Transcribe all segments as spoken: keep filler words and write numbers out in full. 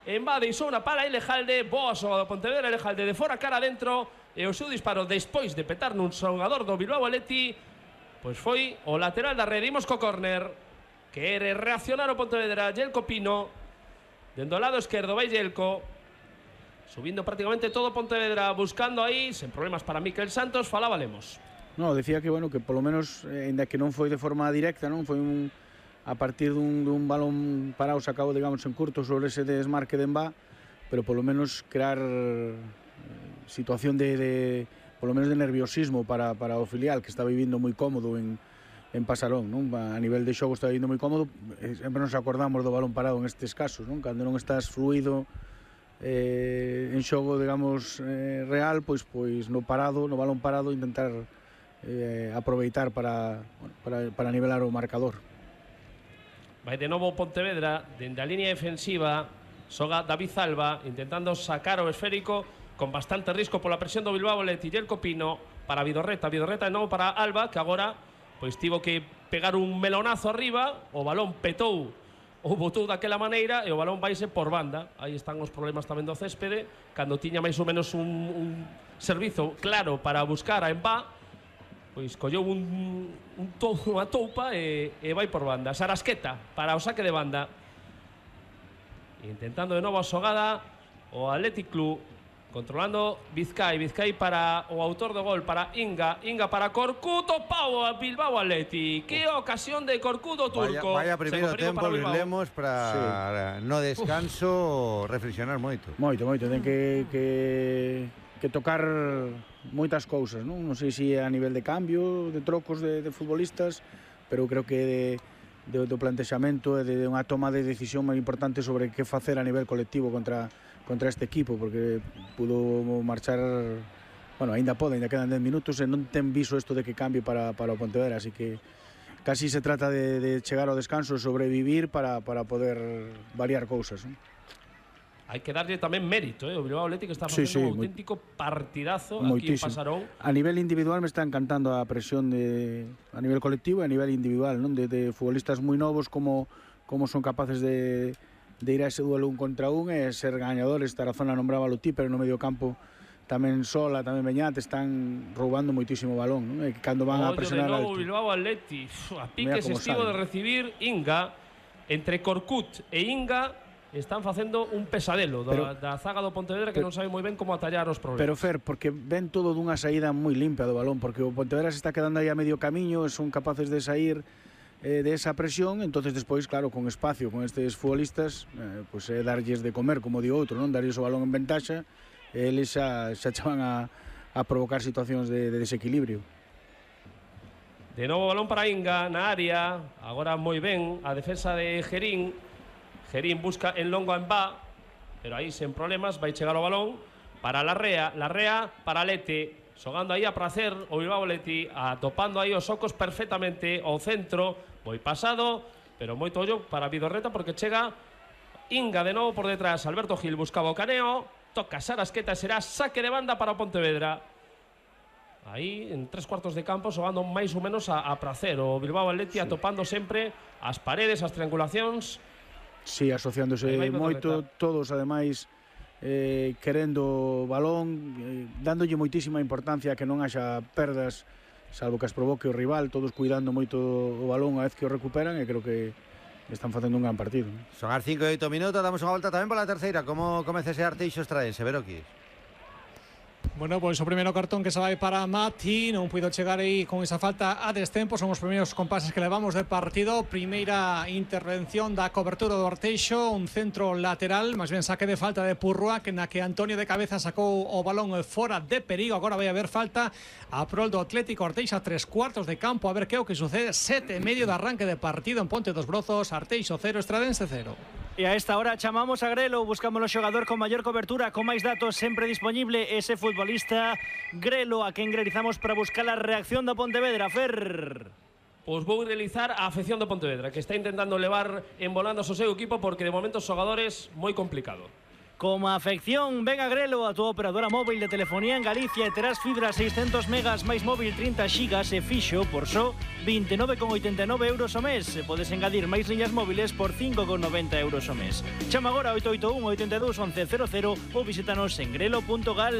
Embade e souna para Elejalde. Boa xoga do Pontevedra. Elejalde de fora cara adentro. E o seu disparo despois de petar nun xogador do Bilbao Athletic, pois foi o lateral da rede. Imos co córner. Quere reaccionar o Pontevedra. Jelko Pino. Dendo ao lado esquerdo vai Jelko. Subindo prácticamente todo Pontevedra. Buscando aí, sen problemas para Miquel Santos. Falaba Lemos. No, decía que, bueno, que polo menos, eh, ainda que non foi de forma directa, non foi un, a partir dun, dun balón parado sacado, digamos, en curto sobre ese desmarque de Embá, pero polo menos crear eh, situación de, de polo menos de nerviosismo para, para o filial, que está vivindo moi cómodo en, en Pasarón, non? A nivel de xogo está vivindo moi cómodo. Sempre nos acordamos do balón parado en estes casos, non? Cando non estás fluido eh, en xogo, digamos, eh, real, pois, pois no parado, no balón parado, intentar eh, aproveitar para, bueno, para, para nivelar o marcador. Vai de novo Pontevedra dende a línea defensiva. Xoga David Alba intentando sacar o esférico con bastante risco pola presión do Bilbao Athletic. Jelko Pino para Vidorreta, Vidorreta de novo para Alba, que agora pois tivo que pegar un melonazo arriba. O balón petou ou botou daquela maneira e o balón vaise por banda. Aí están os problemas tamén do céspede, cando tiña máis ou menos un, un servizo claro para buscar a Embá, pois colleu un, un to, unha toupa e, e vai por banda. Sarasqueta para o saque de banda, intentando de novo a xogada o Athletic Club, controlando Vizcay. Vizcay para o autor do gol, para Inga. Inga para Corcuto. Pau a Bilbao Athletic. Que ocasión de Corcuto turco. Vaya, vaya primeiro tempo, Luis Lemos, para sí. No descanso Uf. reflexionar moito. Moito, moito. Ten que, que, que tocar moitas cousas, non? Non sei se a nivel de cambio, de trocos de, de futbolistas, pero creo que de, de, do plantexamento e de, de unha toma de decisión moi importante sobre que facer a nivel colectivo contra, contra este equipo, porque pudo marchar, bueno, aínda pode, aínda quedan dez minutos e non ten viso isto de que cambie para, para o Pontevedra, así que casi se trata de, de chegar ao descanso, sobrevivir para, para poder variar cousas, non? Hai que darlle tamén mérito, eh? O Bilbao Athletic está facendo sí, sí, un auténtico moi, partidazo aquí en Pasarón. A nivel individual me está encantando a presión de, a nivel colectivo e a nivel individual, non? De, de futbolistas moi novos como, como son capaces de, de ir a ese duelo un contra un e ser gañadores. Tarazona nombraba Lutí, pero no medio campo tamén Sola, tamén Beñat están roubando moitísimo balón, non? E cando van Ollo a presionar de novo alto. Bilbao Athletic, a piques estivo de recibir Inga. Entre Corcut e Inga están facendo un pesadelo da, pero, da zaga do Pontevedra, que pero, non sabe moi ben como atallar os problemas. Pero Fer, porque ven todo dunha saída moi limpia do balón, porque o Pontevedra se está quedando aí a medio camiño, son capaces de sair eh, de esa presión, entonces despois, claro, con espacio, con estes futbolistas, eh, pues, é darlles de comer, como di outro, non? Darlles o balón en ventaxa, e eles xa, xa chaban a, a provocar situacións de, de desequilibrio. De novo balón para Inga na área, agora moi ben a defensa de Gerín. Gerín busca en longo a Embá, pero aí sen problemas vai chegar o balón para Larrea. Larrea para Lete, xogando aí a prazer o Bilbao Athletic, atopando aí os ocos perfectamente ao centro. Moi pasado, pero moito ollo para Vidorreta, porque chega Inga de novo por detrás. Alberto Gil buscaba o caneo, toca Sarasqueta, será saque de banda para o Pontevedra. Aí en tres cuartos de campo xogando máis ou menos a, a prazer o Bilbao Athletic, sí, atopando sempre as paredes, as triangulacións. Sí, asociándose moito, todos ademais eh, querendo balón, eh, dándolle moitísima importancia a que non haxa perdas, salvo que as provoque o rival, todos cuidando moito o balón a vez que o recuperan, e creo que están facendo un gran partido. Son as cinco e oito minutos, damos unha volta tamén pola terceira. Como comeza ese Arteixo Estradense, Veroquis? Bueno, pois o primeiro cartón que se vai para Mati, non puido chegar aí con esa falta a destempo. Son os primeiros compases que levamos de partido. Primeira intervención da cobertura do Arteixo, un centro lateral, máis ben saque de falta de Purrua, que na que Antonio de cabeza sacou o balón fora de perigo. Agora vai haber falta a prol do Atlético. Arteixo a tres cuartos de campo, a ver que o que sucede. Sete e medio de arranque de partido en Ponte dos Brozos. Arteixo cero, Estradense cero. E a esta hora chamamos a Grelo, buscamos o xogador con maior cobertura, con máis datos sempre disponible, ese futbolista Grelo, a quen granizamos para buscar a reacción do Pontevedra. Fer. Pois vou realizar a afección do Pontevedra, que está intentando levar en volandas o seu equipo, porque de momento os xogadores moi complicado. como afección. Ven a Grelo, a tu operadora móvil de telefonía en Galicia, e terás fibra seiscentos megas máis móvil trinta xigas e fixo por só vinte e nove con oitenta e nove euros ao mes. E podes engadir máis liñas móviles por cinco con noventa euros ao mes. Chama agora oito oito un, oito dos, once cero cero ou visítanos en grelo punto gal.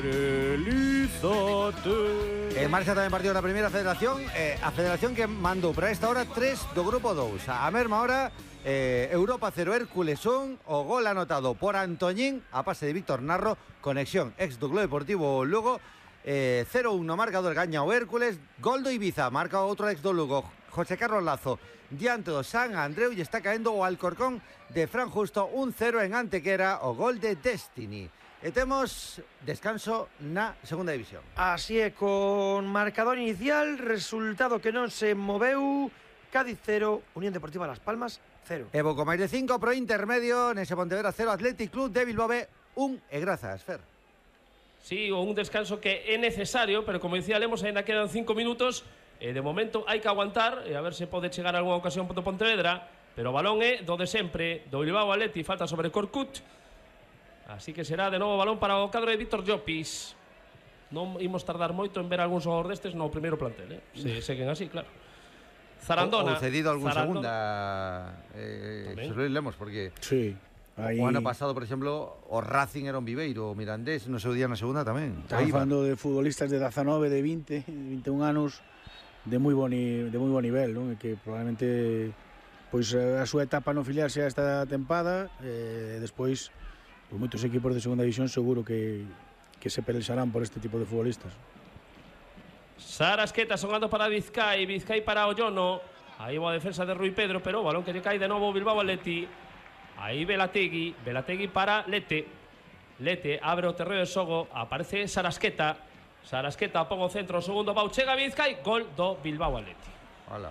Grelízate. En marcha tamén partido da primeira federación, eh, a federación que mandou para esta hora tres do grupo dous. A mesma hora, eh, Europa cero, Hércules un, o gol anotado por Antoñín a pase de Víctor Narro, conexión ex do Club Deportivo Lugo, eh, cero uno marcador, gaña o Hércules, gol do Ibiza, marca outro ex do Lugo, José Carlos Lazo, diante do San Andreu, e está caendo o Alcorcón de Fran Justo, un cero en Antequera, o gol de Destiny. E temos descanso na segunda división. Así é, con marcador inicial, resultado que non se moveu, Cádiz cero, Unión Deportiva Las Palmas cero. E pouco máis de cinco pro intermedio, nese Pontevedra cero, Athletic Club de Bilbao B un, e grazas, Fer. Sí, un descanso que é necesario, pero como dicía Lemos, ainda quedan cinco minutos, e de momento hai que aguantar, e a ver se pode chegar a algunha ocasión do Pontevedra, pero o balón é do de sempre, do Bilbao Athletic, falta sobre Corcut. Así que será de novo balón para o cadro de Víctor Llopis. Non imos tardar moito en ver algún xogador destes no primeiro plantel, eh? Se seguen así, claro. Zarandona. Ou cedido algún Zarandona. segunda, eh, Xosé Luis Lemos, porque Sí. Aí... o ano pasado, por exemplo, o Racing era un Viveiro, o Mirandés no seu día na segunda tamén. Estamos falando de futbolistas de dezanove, de vinte, vinte e un anos, de moi bo, ni, de moi bo nivel, non? E que probablemente pois a súa etapa no filial sea esta tempada, e despois pues, moitos equipos de segunda división seguro que, que se pelexarán por este tipo de futbolistas. Sarasqueta sonando para Vizcay, Vizcay para Ollono. Aí va a defensa de Rui Pedro, pero o balón que lle cae de novo Bilbao Athletic. Aí Velategui, Velategui para Lete. Lete abre o terreo de xogo, aparece Sarasqueta. Sarasqueta pon o centro, o segundo pau, chega Vizcay, gol do Bilbao Athletic. Hola.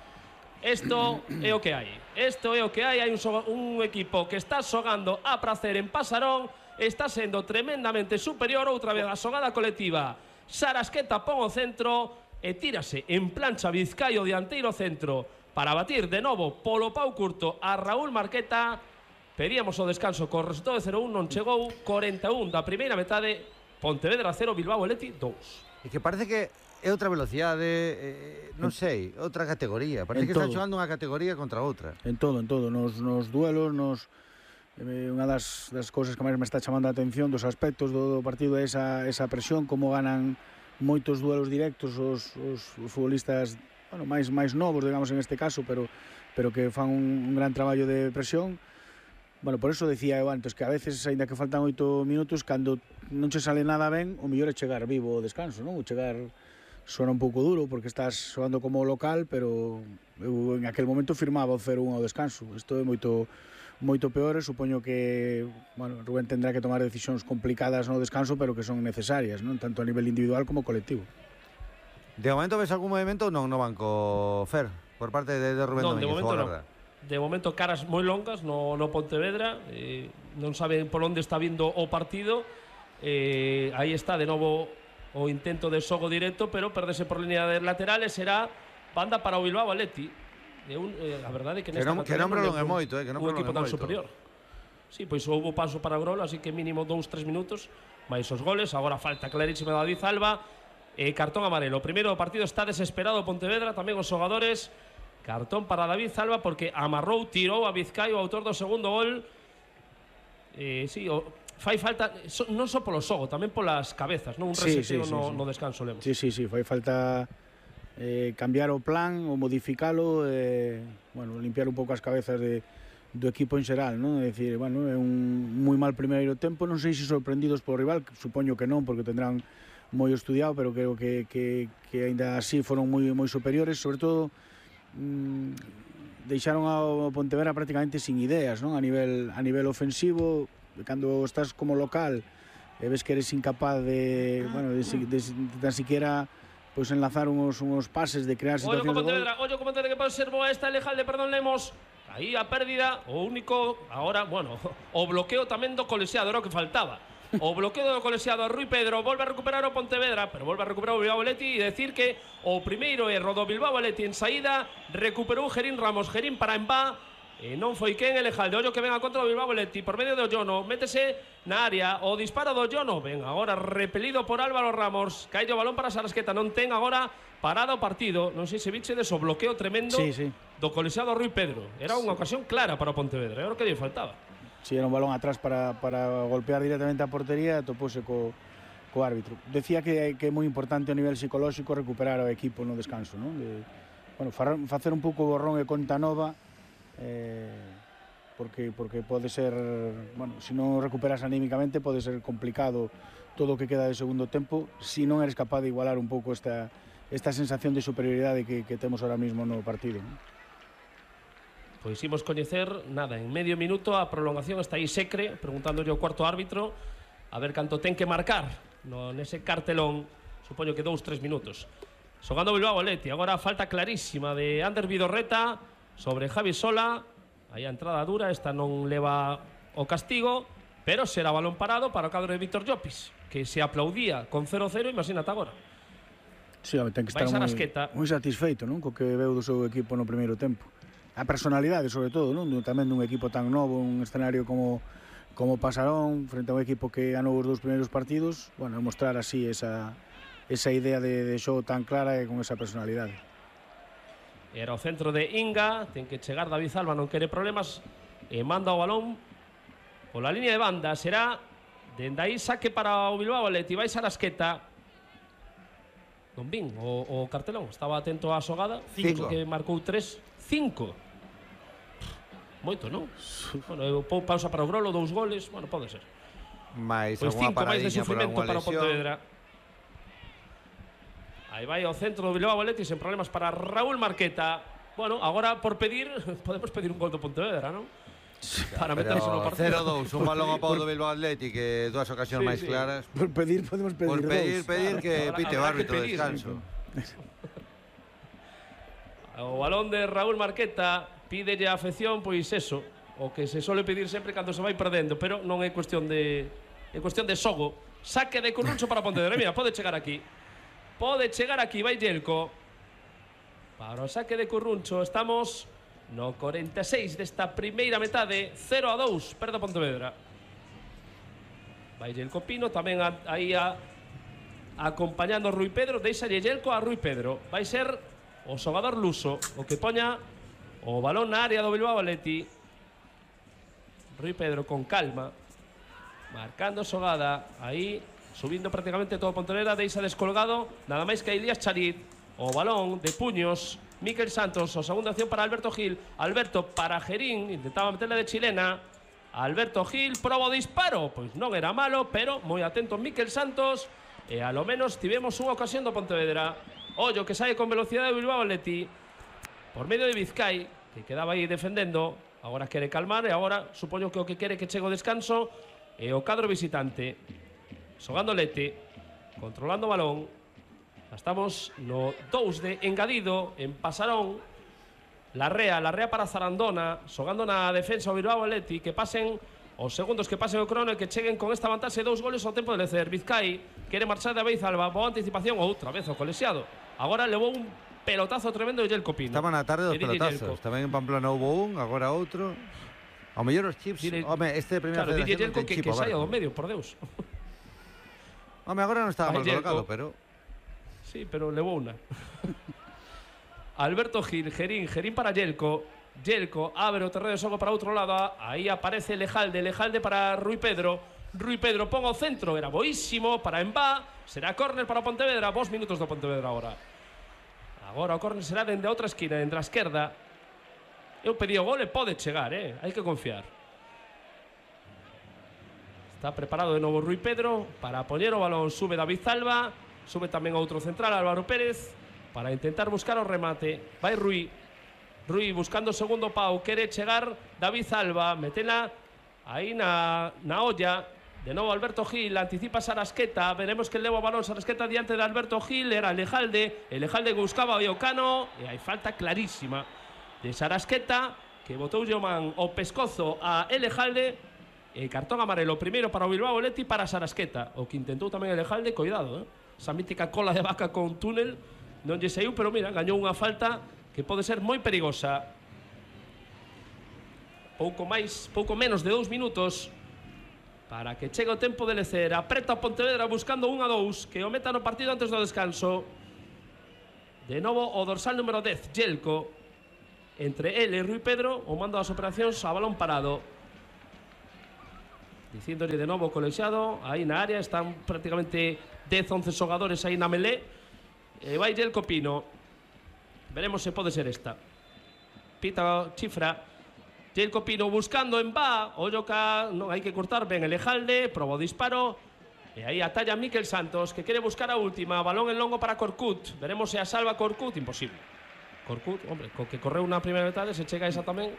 Isto é o que hai. Isto é o que hai. Hai un, un equipo que está xogando a prazer en Pasarón, está sendo tremendamente superior. Outra vez a xogada colectiva. Sarasqueta pon o centro e tírase en plancha Vizcay o dianteiro centro para batir de novo polo pau curto a Raúl Marqueta. Pedíamos o descanso co resultado de cero un, non chegou. Cuarenta e un da primeira metade, Pontevedra cero, Bilbao Athletic dous. E que parece que é outra velocidade, eh, non sei, outra categoría. Parece En que está todo. xogando unha categoría contra outra. En todo, en todo, nos, nos duelos, nos eh, unha das, das cousas que máis me está chamando a atención dos aspectos do, do partido é esa, esa presión, como ganan moitos duelos directos os, os, os futbolistas, bueno, máis máis novos, digamos, en este caso, pero pero que fan un, un gran traballo de presión. Bueno, por eso decía eu antes que a veces, aínda que faltan oito minutos, cando non che sale nada ben, o mellor é chegar vivo ao descanso, non? O chegar sona un pouco duro porque estás xogando como local, pero eu en aquel momento firmaba o cero un ao descanso. Isto é moito moito peor, e supoño que, bueno, Rubén tendrá que tomar decisións complicadas no descanso, pero que son necesarias, non? Tanto a nivel individual como colectivo. De momento ves algún movimento non no banco, Fer, por parte de, de Rubén Non, de Domínguez? momento o non. Agarda? De momento caras moi longas no, no Pontevedra, eh, non saben por onde está vindo o partido. Eh, aí está de novo o intento de xogo directo, pero perdese por línea de laterales, será banda para o Bilbao Athletic. É un, eh, a verdade é que Que nesta non, que non categoría prolongue moito, eh, que non un equipo prolongue tan moito. superior. Sí, pois houbo paso para Grol, así que mínimo dous, tres minutos máis os goles. Agora falta clarísima David Alba e eh, cartón amarelo. O primeiro partido está desesperado Pontevedra, tamén os xogadores. Cartón para David Alba porque amarrou, tirou a Vizcay, o autor do segundo gol. Eh, sí, o, fai falta so, non só polo xogo, tamén polas cabezas, non? Un Sí, reseteo sí, sí, no, sí. no descanso, Lemos. Sí, sí, sí, fai falta eh, cambiar o plan ou modificalo, eh, bueno, limpiar un pouco as cabezas de, do equipo en xeral, non? É dicir, bueno, é un moi mal primeiro tempo, non sei se sorprendidos polo rival, supoño que non, porque tendrán moi estudiado, pero creo que, que, que ainda así foron moi, moi superiores, sobre todo mm, deixaron ao Pontevedra prácticamente sin ideas, non? A nivel, a nivel ofensivo, cando estás como local e ves que eres incapaz de, bueno, de, de, de, de tan siquiera pois pues, enlazar unos, unos pases, de crear Ollo situacións como de gol. Pontevedra, ollo como Pontevedra, que pode ser boa esta Lejalde, perdón, Lemos. Aí a pérdida, o único, agora, bueno, o bloqueo tamén do colexiado, era o que faltaba. O bloqueo do colexiado a Rui Pedro, volve a recuperar o Pontevedra, pero volve a recuperar o Bilbao Athletic, e decir que o primeiro erro do Bilbao Athletic en saída, recuperou Gerín Ramos, Gerín para Embá, E non foi quen Elejalde. Ollo que ven a contra do Bilbao Athletic por medio de Ollono. Métese na área. O disparo do Ollono. Ben, agora repelido por Álvaro Ramos. Cae o balón para Sarasqueta. Non ten agora parado o partido. Non sei se viche deso bloqueo tremendo sí, sí. do colexiado Rui Pedro. Era unha ocasión clara para o Pontevedra. Era o que lle faltaba. Si, sí, era un balón atrás para, para golpear directamente a portería e topose co, co árbitro. Decía que, que é moi importante a nivel psicolóxico recuperar o equipo no descanso, non? De, bueno, facer un pouco borrón e conta nova, eh, porque, porque pode ser, bueno, se non recuperas anímicamente pode ser complicado todo o que queda de segundo tempo se non eres capaz de igualar un pouco esta, esta sensación de superioridade que, que temos ahora mismo no partido, non? Pois imos coñecer, nada, en medio minuto a prolongación está aí Secre, preguntándolle ao cuarto árbitro a ver canto ten que marcar no, nese cartelón, supoño que dous, tres minutos. Xogando Bilbao Athletic, agora falta clarísima de Ander Vidorreta sobre Javi Sola, aí a entrada dura, esta non leva o castigo, pero será balón parado para o cadro de Víctor Llopis, que se aplaudía con cero cero, imagínate agora. Sí, ten que estar moi, moi satisfeito, non? Co que veu do seu equipo no primeiro tempo. A personalidade, sobre todo, non? Tamén dun equipo tan novo, un escenario como como Pasarón, frente a un equipo que ganou os dous primeiros partidos, bueno, mostrar así esa, esa idea de, de xogo tan clara e con esa personalidade. Era o centro de Inga, ten que chegar David Alba, non quere problemas, e manda o balón pola línea de banda, será dende aí saque para o Bilbao Athletic, vai Sarasqueta. Non vin o, o cartelón, estaba atento á xogada, cinco que marcou tres, cinco. Moito, non? Bueno, eu pou pausa para o Grolo, dous goles, bueno, pode ser. Mais pois cinco máis de sufrimento para o Pontevedra. Aí vai ao centro do Bilbao Athletic sen problemas para Raúl Marqueta. Bueno, agora por pedir, podemos pedir un gol do Pontevedra, non? Para meterse no partido. cero dous, un balón a pau do Bilbao Athletic, que dúas ocasións sí, máis sí. claras. Por pedir podemos pedir Por pedir, dos. pedir que ahora, pite o árbitro de descanso. O balón de Raúl Marqueta pídelle a afección, pois eso, o que se sole pedir sempre cando se vai perdendo, pero non é cuestión de é cuestión de xogo. Saque de Curruncho para Pontevedra. Mira, pode chegar aquí. Pode chegar aquí, vai Yelko. Para o saque de Curruncho, estamos no cuarenta e seis desta primeira metade, cero a dous, perde Pontevedra. Vai Yelko Pino, tamén a, aí a, acompañando a Rui Pedro, deixa Yelko a Rui Pedro. Vai ser o xogador luso o que poña o balón na área do Bilbao Athletic. Rui Pedro con calma, marcando xogada, aí subindo prácticamente todo Pontevedra, deixa descolgado nada máis que a Elías Charit. O balón de puños, Miquel Santos, o segunda acción para Alberto Gil. Alberto para Gerín, intentaba meterle de chilena. Alberto Gil, proba o disparo, pois non era malo, pero moi atento Miquel Santos, e a lo menos tivemos unha ocasión do Pontevedra. Ollo que sae con velocidade de Bilbao Athletic por medio de Vizcay, que quedaba aí defendendo. Agora quere calmar e agora supoño que o que quere que chegue o descanso e o cadro visitante. Xogando Lete, controlando o balón. Estamos no dous de engadido en Pasarón. Larrea, Larrea para Zarandona, xogando na defensa o Bilbao Athletic, que pasen os segundos que pasen o crono e que cheguen con esta vantaxe dous goles ao tempo de lecer. Vizcay quere marchar de David Alba, boa anticipación, outra vez o colexiado. Agora levou un pelotazo tremendo de Yelko Pino. Estaba na tarde dos pelotazos, tamén en Pamplona houve un, agora outro. Ao mellor os chips, Dile, home, este de primeira claro, federación non ten chip, que, que saia do medio, por Deus. Home, agora non estaba mal colocado, pero... Sí, pero levou unha. Alberto Gil, Gerín, Gerín para Yelko. Yelko abre o terreno de xogo para outro lado. Aí aparece Lejalde, Lejalde para Rui Pedro. Rui Pedro pon ao centro, era boísimo para Embá. Será córner para Pontevedra, vos minutos do Pontevedra agora. Agora o córner será dende a outra esquina, dende a esquerda. Eu pedí o gol e pode chegar, eh? Hai que confiar. Está preparado de novo Rui Pedro para poñer o balón. Sube David Alba, sube tamén outro central, Álvaro Pérez, para intentar buscar o remate. Vai Rui, Rui buscando o segundo pau, quere chegar David Alba, metela aí na, na olla. De novo Alberto Gil, anticipa Sarasqueta, veremos que leva o balón Sarasqueta diante de Alberto Gil, era Lejalde, e Lejalde buscaba o Iocano, e hai falta clarísima de Sarasqueta, que botou o man o pescozo a Lejalde, e cartón amarelo primeiro para o Bilbao Athletic, para Sarasqueta, o que intentou tamén Lejalde, cuidado, eh? Esa mítica cola de vaca con túnel non lle saiu, pero mira, gañou unha falta que pode ser moi perigosa. pouco máis, pouco menos de dous minutos para que chegue o tempo de lecer. Apreta o Pontevedra buscando un a dous, que o meta no partido antes do descanso. De novo o dorsal número dez, Yelko. Entre ele e Rui Pedro, o mando das operacións a balón parado. Dicíndole de novo o colexiado, aí na área están prácticamente dez, once xogadores aí na melé. E vai Yelko Pino. Veremos se pode ser esta. Pita chifra. Yelko Pino buscando en va. Ollo ca, non hai que cortar ben Elejalde, proba o disparo. E aí atalla Miquel Santos, que quere buscar a última. Balón en longo para Corcut. Veremos se a salva Corcut. Imposible. Corcut, hombre, co que correu na primeira metade, se chega esa tamén.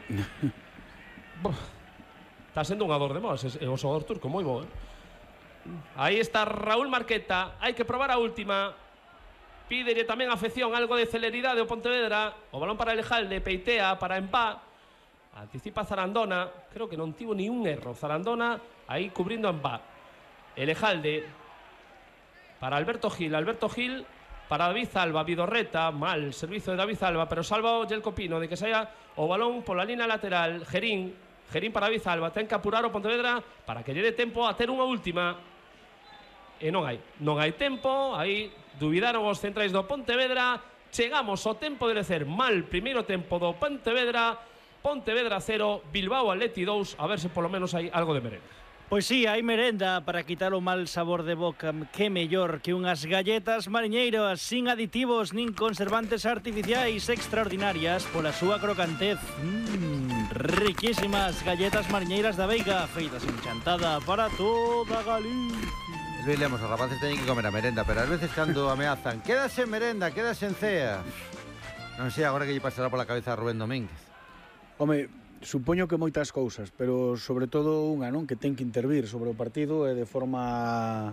Está sendo un ador de mos, é o xogador turco, moi bo, eh? Aí está Raúl Marqueta. Hai que probar a última. Pídelle tamén a afección algo de celeridade ao Pontevedra. O balón para Elejalde, peitea para Empá. Anticipa Zarandona. Creo que non tivo ni un erro Zarandona aí cubrindo a Empá. Elejalde para Alberto Gil. Alberto Gil para David Alba. Vidorreta, mal servizo de David Alba, pero salva o Yelko Pino de que saia o balón pola línea lateral. Gerín, Gerín para David Alba. Ten que apurar o Pontevedra para que lle dé tempo a ter unha última. E non hai, non hai tempo. Aí dubidaron os centrais do Pontevedra. Chegamos ao tempo de lecer. Mal primeiro tempo do Pontevedra. Pontevedra cero, Bilbao Atleti dous. A ver se polo menos hai algo de merenda. Pois sí, hai merenda para quitar o mal sabor de boca. Que mellor que unhas galletas mariñeiras sin aditivos nin conservantes artificiais, extraordinarias pola súa crocantez. Mmm, riquísimas galletas mariñeiras da Veiga, feitas en chantada para toda Galicia. Luis Lemos, os rapaces teñen que comer a merenda, pero ás veces cando ameazan, quédase en merenda, quédase en cea. Non sei agora que lle pasará pola cabeza a Rubén Domínguez. Home, supoño que moitas cousas, pero sobre todo unha, non, que ten que intervir sobre o partido e de forma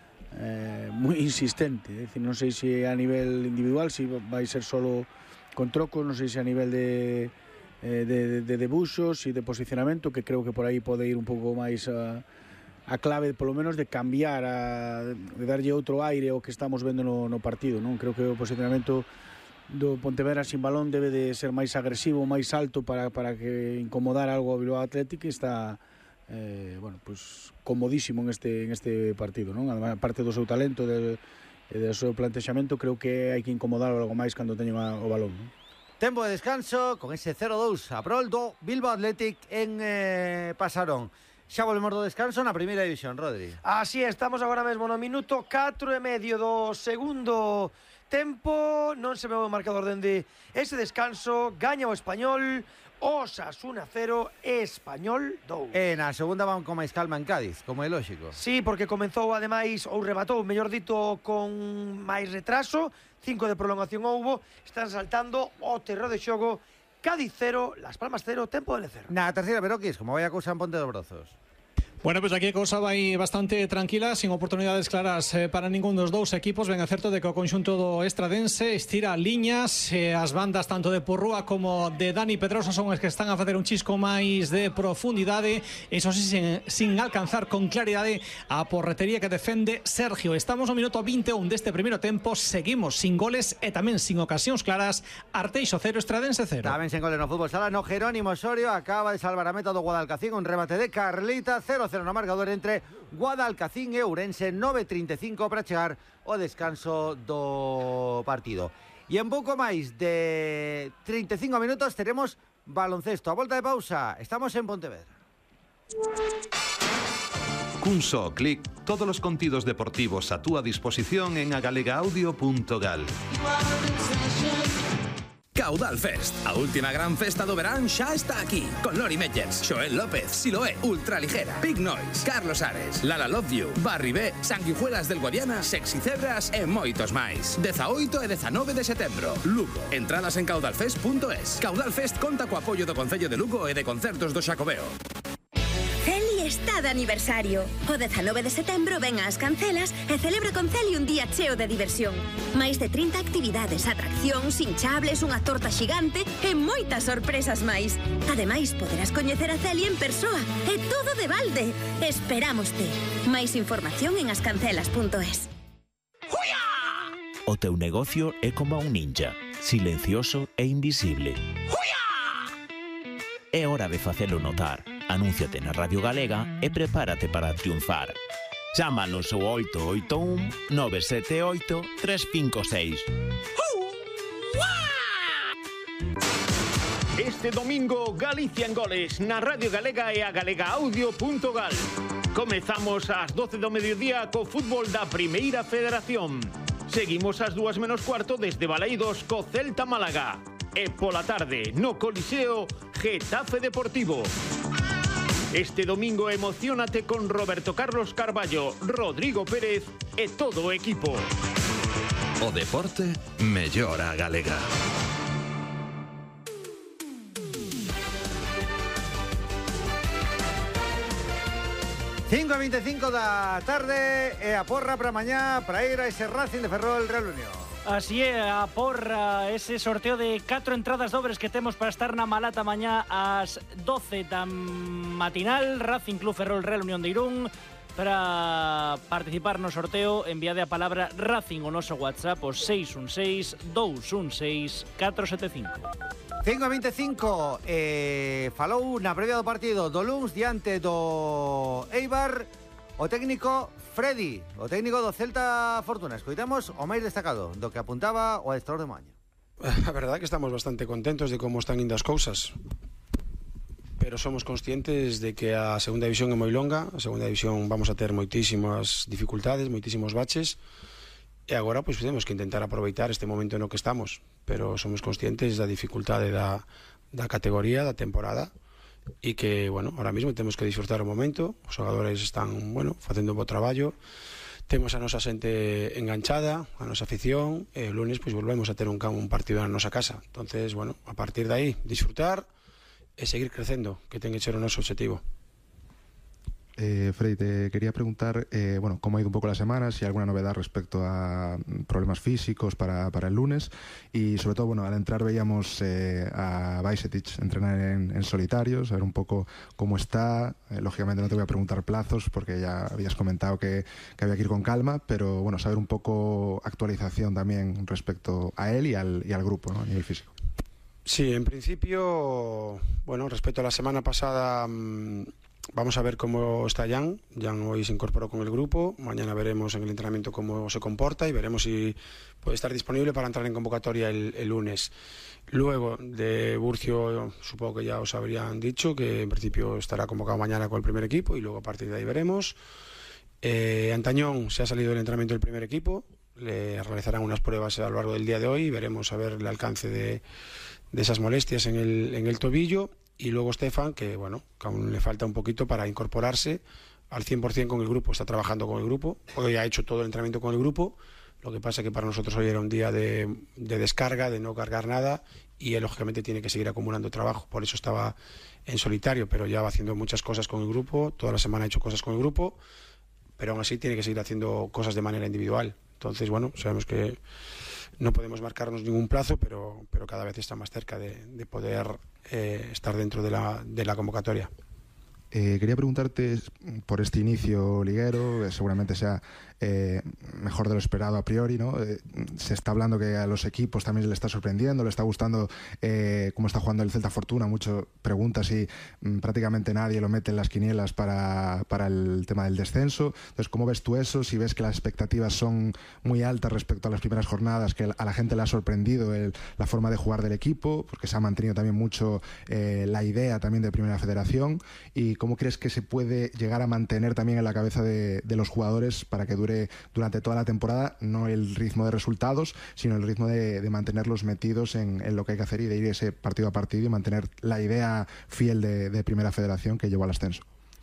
eh, moi insistente. É dicir, non sei se a nivel individual, se vai ser solo con trocos, non sei se a nivel de, eh, de, de debuxos e de posicionamento, que creo que por aí pode ir un pouco máis a, a clave, polo menos, de cambiar, a, de darlle outro aire ao que estamos vendo no, no partido, non? Creo que o posicionamento do Pontevedra sin balón debe de ser máis agresivo, máis alto para, para que incomodar algo ao Bilbao Athletic, que está eh, bueno, pues, comodísimo en este, en este partido, non? Además, parte do seu talento e do seu plantexamento, creo que hai que incomodar algo máis cando teñen o balón, non? Tempo de descanso con ese cero dous a prol do Bilbao Athletic en eh, Pasarón. Xa volvemos do descanso na primeira división, Rodri. Así estamos agora mesmo no minuto catro e medio do segundo tempo. Non se veu o marcador dende ese descanso. Gaña o Español, Osasuna cero, Español dous. E na segunda van con máis calma en Cádiz, como é lógico. Sí, porque comezou ademais, ou rematou, mellor dito, con máis retraso. Cinco de prolongación houbo. Están saltando o terreo de xogo. Cádiz cero, Las Palmas cero, tempo de lecer. Na terceira, Beroquis, como vai a cousa en Ponte dos Brozos? Bueno, pues aquí a cousa vai bastante tranquila, sin oportunidades claras eh, para ningún dos dous equipos. Ben é certo de que o conxunto do Estradense estira liñas, eh, as bandas tanto de Porrúa como de Dani Pedrosa son as que están a facer un chisco máis de profundidade, eso sí, sin, sin alcanzar con claridade a porretería que defende Sergio. Estamos no minuto vinte e un deste primeiro tempo, seguimos sin goles e tamén sin ocasións claras. Arteixo cero, Estradense cero. Tamén sen goles no fútbol sala, no Jerónimo Osorio acaba de salvar a meta do Guadalcacín, un remate de Carlita. Cero cero no marcador entre Guadalcacín e Ourense. Nove e trinta e cinco para chegar o descanso do partido. E en pouco máis de trinta e cinco minutos teremos baloncesto. A volta de pausa, estamos en Pontevedra. Cun só clic, todos os contidos deportivos a túa disposición en agalegaudio punto gal. Caudal Fest, a última gran festa do verán xa está aquí, con Lori Meyers, Xoel López, Siloé, Ultraligera, Big Noise, Carlos Ares, Lala Love You, Barry B, Sanguijuelas del Guadiana, Sexy Cebras e moitos máis. dezaoito e dezanove de setembro, Lugo. Entradas en caudalfest punto es. Caudal Fest conta co apoio do Concello de Lugo e de Concertos do Xacobeo. Celi está de aniversario. O dezanove de setembro ven ás Cancelas e celebra con Celi un día cheo de diversión. Máis de trinta actividades, atraccións, hinchables, unha torta xigante e moitas sorpresas máis. Ademais, poderás coñecer a Celi en persoa e todo de balde. Esperámoste. Máis información en ascancelas punto es. O teu negocio é como un ninja, silencioso e invisible. é hora de facelo notar. Anúnciate na Radio Galega e prepárate para triunfar. Chámanos ao oito oito un nove sete oito tres cinco seis. Este domingo, Galicia en goles na Radio Galega e a galega audio punto gal. Comezamos ás doce do mediodía co fútbol da Primeira Federación. Seguimos ás dúas menos cuarto desde Baleidos co Celta Málaga. E pola tarde, no Coliseo, Getafe Deportivo. Este domingo emocionate con Roberto Carlos Carballo, Rodrigo Pérez e todo o equipo. O deporte mellora a galega. cinco e veinticinco da tarde e a porra para mañá para ir a ese Racing de Ferrol Real Unión. Así é, a porra, ese sorteo de catro entradas dobres que temos para estar na Malata mañá ás doce da matinal. Racing Club Ferrol Real Unión de Irún. Para participar no sorteo, enviade a palabra Racing o noso WhatsApp o seis un seis, dous un seis, catro sete cinco. cinco e veinticinco, eh, falou na previa do partido do Luns diante do Eibar o técnico Freddy, o técnico do Celta Fortuna. Escoitamos o máis destacado do que apuntaba o adestrador de Moaña. A verdade é que estamos bastante contentos de como están indo as cousas, pero somos conscientes de que a segunda división é moi longa. A segunda división vamos a ter moitísimas dificultades, moitísimos baches, e agora pois temos que intentar aproveitar este momento no que estamos, pero somos conscientes da dificultade da, da categoría, da temporada, e que, bueno, ahora mismo temos que disfrutar o momento. Os xogadores están, bueno, facendo un bo traballo, temos a nosa xente enganchada, a nosa afición, e o lunes pois volvemos a ter un, un partido na nosa casa. Entonces, bueno, a partir de aí, disfrutar e seguir crecendo, que ten que ser o noso objetivo. Eh, Freddy, te quería preguntar, eh, bueno, cómo ha ido un poco la semana, si hay alguna novedad respecto a problemas físicos para, para el lunes, y sobre todo, bueno, al entrar veíamos eh, a Bajcetic entrenar en, en solitario, saber un poco cómo está. Eh, lógicamente no te voy a preguntar plazos porque ya habías comentado que, que había que ir con calma, pero bueno, saber un poco actualización también respecto a él y al, y al grupo, ¿no?, a nivel físico. Sí, en principio, bueno, respecto a la semana pasada, mmm, vamos a ver cómo está Jan. Jan hoy se incorporó con el grupo. Mañana veremos en el entrenamiento cómo se comporta y veremos si puede estar disponible para entrar en convocatoria el, el lunes. Luego, de Burcio, supongo que ya os habrían dicho que en principio estará convocado mañana con el primer equipo y luego a partir de ahí veremos. Eh, Antañón se ha salido del entrenamiento del primer equipo. Le realizarán unas pruebas a lo largo del día de hoy y veremos a ver el alcance de, de esas molestias en el, en el tobillo. Y luego Stefan, que bueno, que aún le falta un poquito para incorporarse al cien por cien con el grupo. Está trabajando con el grupo, hoy ha hecho todo el entrenamiento con el grupo. Lo que pasa es que para nosotros hoy era un día de, de descarga, de no cargar nada, y él lógicamente tiene que seguir acumulando trabajo. Por eso estaba en solitario, pero ya va haciendo muchas cosas con el grupo. Toda la semana ha hecho cosas con el grupo, pero aún así tiene que seguir haciendo cosas de manera individual. Entonces, bueno, sabemos que no podemos marcarnos ningún plazo, pero, pero cada vez está más cerca de, de poder eh, estar dentro de la, de la convocatoria. Eh, quería preguntarte por este inicio liguero, eh, seguramente sea eh, mejor de lo esperado a priori, ¿no? Eh, se está hablando que a los equipos también le está sorprendiendo, le está gustando eh, cómo está jugando el Celta Fortuna. Mucho pregunta si mm, prácticamente nadie lo mete en las quinielas para, para el tema del descenso. Entonces, ¿cómo ves tú eso? Si ves que las expectativas son muy altas respecto a las primeras jornadas, que a la gente le ha sorprendido el, la forma de jugar del equipo, porque se ha mantenido también mucho eh, la idea también de Primera Federación, y cómo crees que se puede llegar a mantener también en la cabeza de, de los jugadores para que dure durante toda la temporada, no el ritmo de resultados, sino el ritmo de, de mantenerlos metidos en, en lo que hay que hacer y de ir ese partido a partido y mantener la idea fiel de, de Primera Federación que llevó al ascenso?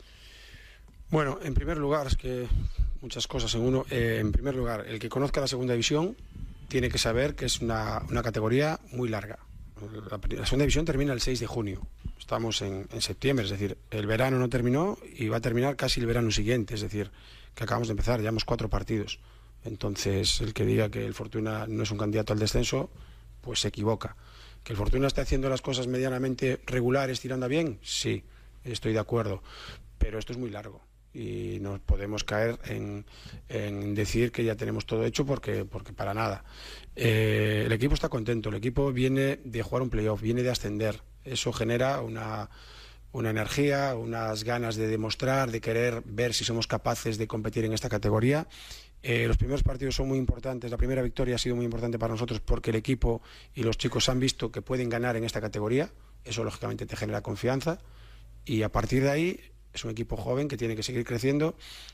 Bueno, en primer lugar, es que muchas cosas en uno. Eh, en primer lugar, el que conozca la segunda división tiene que saber que es una, una categoría muy larga. La, la segunda división termina el seis de junio. Estamos en, en septiembre, es decir, el verano no terminó y va a terminar casi el verano siguiente, es decir, que acabamos de empezar, llevamos cuatro partidos. Entonces, el que diga que el Fortuna no es un candidato al descenso, pues se equivoca. ¿Que el Fortuna esté haciendo las cosas medianamente regulares, tirando a bien? Sí, estoy de acuerdo, pero esto es muy largo y no podemos caer en, en decir que ya tenemos todo hecho porque, porque para nada. Eh, el equipo está contento, el equipo viene de jugar un playoff, viene de ascender. Eso genera una, una energía, unas ganas de demostrar, de querer ver si somos capaces de competir en esta categoría. Eh, los primeros partidos son muy importantes, la primera victoria ha sido muy importante para nosotros porque el equipo y los chicos han visto que pueden ganar en esta categoría, eso lógicamente te genera confianza y a partir de ahí es un equipo joven que tiene que seguir creciendo